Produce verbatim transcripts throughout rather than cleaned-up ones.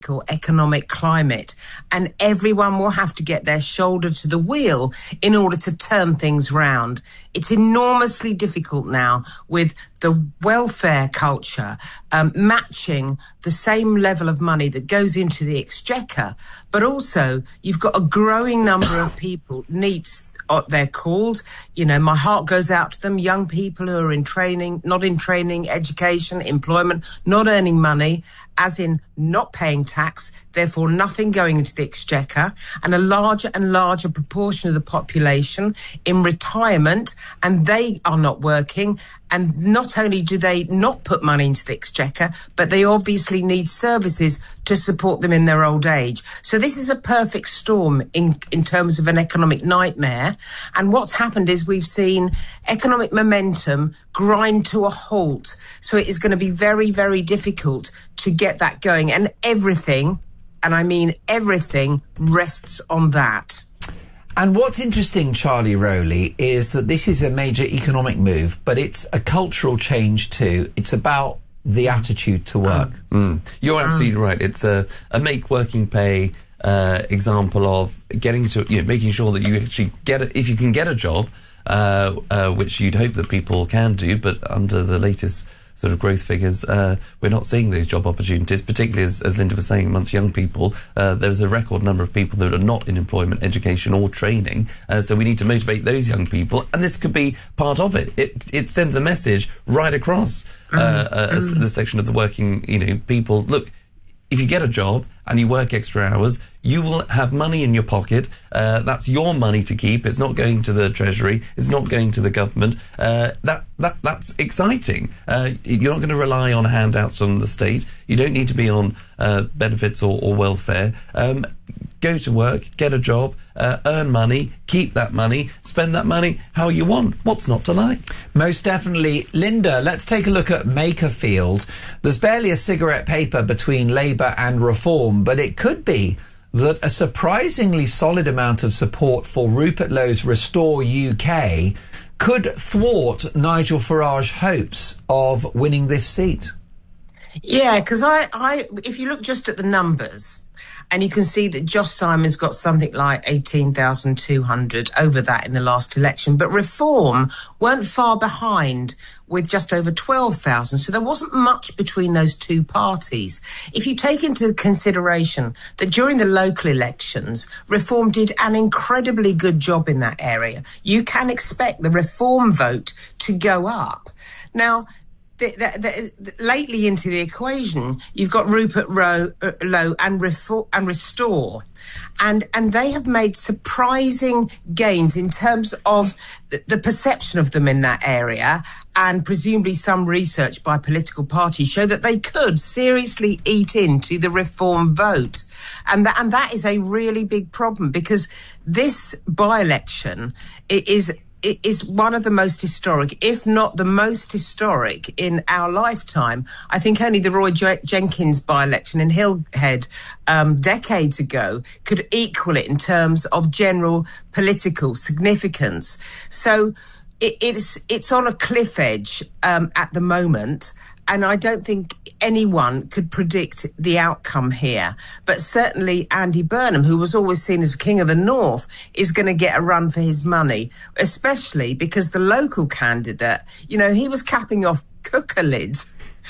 economic climate, and everyone will have to get their shoulder to the wheel in order to turn things round. It's enormously difficult now with the welfare culture um, matching the same level of money that goes into the exchequer, but also you've got a growing number of people needs they're called, you know, my heart goes out to them, young people who are in training, not in training, education, employment, not earning money, as in not paying tax, therefore nothing going into the exchequer, and a larger and larger proportion of the population in retirement, and they are not working. And not only do they not put money into the exchequer, but they obviously need services to support them in their old age. So this is a perfect storm in, in terms of an economic nightmare. And what's happened is we've seen economic momentum grind to a halt. So it is going to be very, very difficult to get that going. And everything, and I mean everything, rests on that. And what's interesting, Charlie Rowley, is that this is a major economic move, but it's a cultural change too. It's about the attitude to work. Mm. You're absolutely right. It's a, a make working pay uh, example of getting to, you know, making sure that you actually get it, if you can get a job, uh, uh, which you'd hope that people can do, but under the latest sort of growth figures, uh, we're not seeing those job opportunities, particularly as, as Linda was saying, amongst young people. Uh, there's a record number of people that are not in employment, education or training, uh, so we need to motivate those young people, and this could be part of it. It, it sends a message right across uh, uh, mm. the section of the working, you know, people. Look, if you get a job and you work extra hours, you will have money in your pocket. Uh, that's your money to keep. It's not going to the Treasury. It's not going to the government. Uh, that that that's exciting. Uh, you're not going to rely on handouts from the state. You don't need to be on uh, benefits or, or welfare. Um, go to work, get a job, uh, earn money, keep that money, spend that money how you want. What's not to like? Most definitely. Linda, let's take a look at Makerfield. There's barely a cigarette paper between Labour and Reform, but it could be that a surprisingly solid amount of support for Rupert Lowe's Restore U K could thwart Nigel Farage's hopes of winning this seat. Yeah, because I, I, if you look just at the numbers, and you can see that Josh Simon's got something like eighteen thousand two hundred over that in the last election. But Reform weren't far behind with just over twelve thousand. So there wasn't much between those two parties. If you take into consideration that during the local elections, Reform did an incredibly good job in that area, you can expect the Reform vote to go up. Now, The, the, the, lately into the equation, you've got Rupert Rowe, uh, Lowe and, Refor- and Restore, and and they have made surprising gains in terms of the, the perception of them in that area, and presumably some research by political parties show that they could seriously eat into the Reform vote. And that, and that is a really big problem, because this by-election is... it is one of the most historic, if not the most historic, in our lifetime. I think only the Roy J- Jenkins by-election in Hillhead um, decades ago could equal it in terms of general political significance. So it, it's it's on a cliff edge um, at the moment. And I don't think anyone could predict the outcome here. But certainly Andy Burnham, who was always seen as the king of the north, is going to get a run for his money, especially because the local candidate, you know, he was capping off cooker lids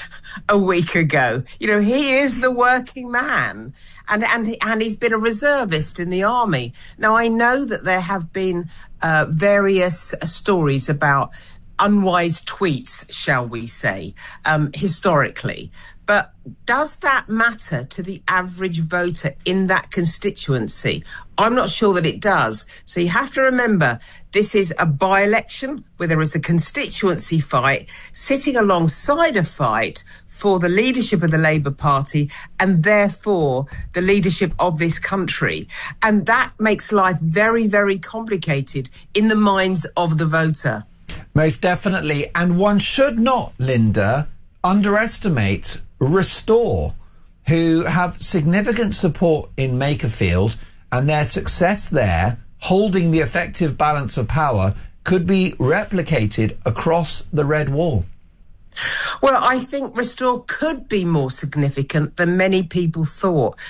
a week ago. You know, he is the working man. And, and, and he's been a reservist in the army. Now, I know that there have been uh, various uh, stories about unwise tweets, shall we say, um, historically. But does that matter to the average voter in that constituency? I'm not sure that it does. So you have to remember, this is a by-election where there is a constituency fight sitting alongside a fight for the leadership of the Labour Party and therefore the leadership of this country. And that makes life very, very complicated in the minds of the voter. Most definitely. And one should not, Linda, underestimate Restore, who have significant support in Makerfield, and their success there, holding the effective balance of power, could be replicated across the Red Wall. Well, I think Restore could be more significant than many people thought.